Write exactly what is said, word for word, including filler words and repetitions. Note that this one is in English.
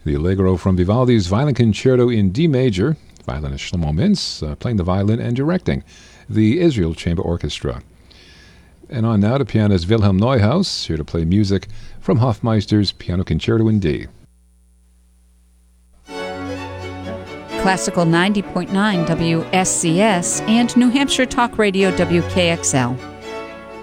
The Allegro from Vivaldi's Violin Concerto in D major, violinist Shlomo Mintz uh, playing the violin and directing the Israel Chamber Orchestra. And on now to pianist Wilhelm Neuhaus, here to play music from Hofmeister's Piano Concerto in D. Classical ninety point nine W S C S and New Hampshire Talk Radio W K X L.